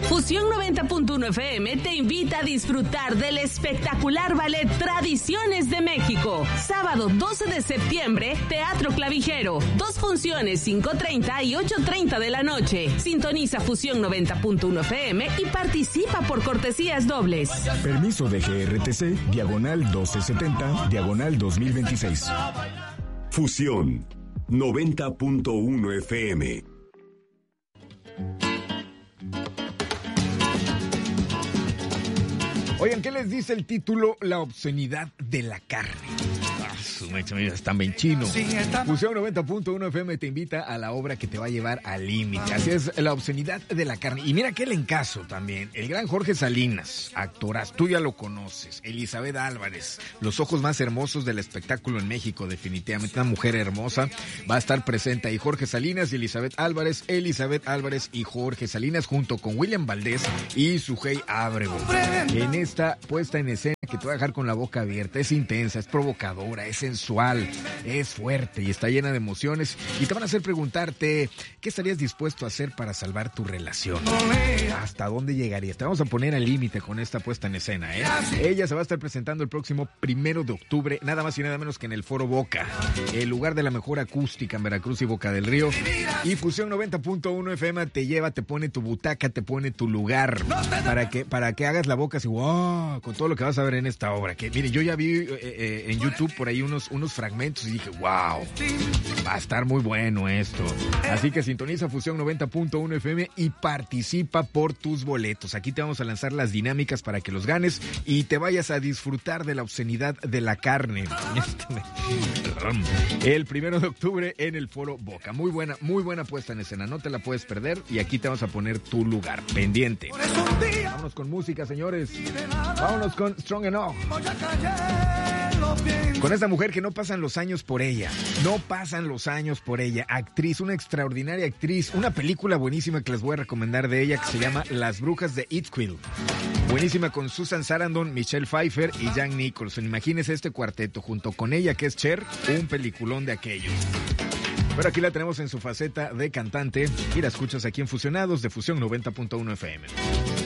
Fusión 90.1 FM te invita a disfrutar del espectacular ballet Tradiciones de México. Sábado 12 de septiembre, Teatro Clavijero. 2 funciones, 5:30 y 8:30 de la noche. Sintoniza Fusión 90.1 FM y participa por cortesías dobles. Permiso de GRTC, diagonal 1270, diagonal 2026. Fusión 90.1 FM. Oigan, ¿qué les dice el título? La obscenidad de la carne. Están bien chinos. Fusión 90.1 FM te invita a la obra que te va a llevar al límite. Así es, la obscenidad de la carne. Y mira qué elencazo también. El gran Jorge Salinas, actoraz, tú ya lo conoces. Elizabeth Álvarez, los ojos más hermosos del espectáculo en México, definitivamente. Una mujer hermosa va a estar presente ahí. Jorge Salinas y Elizabeth Álvarez y Jorge Salinas, junto con William Valdés y Sujei Ábrego. En esta puesta en escena que te va a dejar con la boca abierta. Es intensa, es provocadora, es sensual, es fuerte y está llena de emociones. Y te van a hacer preguntarte, ¿qué estarías dispuesto a hacer para salvar tu relación? ¿Hasta dónde llegarías? Te vamos a poner al límite con esta puesta en escena, ¿eh? Ella se va a estar presentando el próximo 1 de octubre, nada más y nada menos que en el Foro Boca, el lugar de la mejor acústica en Veracruz y Boca del Río. Y Fusión 90.1 FM te lleva, te pone tu butaca, te pone tu lugar para que hagas la boca así, wow, con todo lo que vas a ver en esta obra. Que mire, yo ya vi en YouTube por ahí unos fragmentos y dije, wow, va a estar muy bueno esto. Así que sintoniza Fusión 90.1 FM y participa por tus boletos. Aquí te vamos a lanzar las dinámicas para que los ganes y te vayas a disfrutar de la obscenidad de la carne. El 1 de octubre en el Foro Boca. Muy buena puesta en escena, no te la puedes perder y aquí te vamos a poner tu lugar pendiente. Vámonos con música, señores. Vámonos con Strong Enough. Con esta mujer que no pasan los años por ella. Actriz, una extraordinaria actriz. Una película buenísima que les voy a recomendar de ella que se llama Las Brujas de Eastfield. Buenísima, con Susan Sarandon, Michelle Pfeiffer y Jack Nicholson. Imagínense este cuarteto junto con ella que es Cher, un peliculón de aquellos. Pero aquí la tenemos en su faceta de cantante y la escuchas aquí en Fusionados de Fusión 90.1 FM.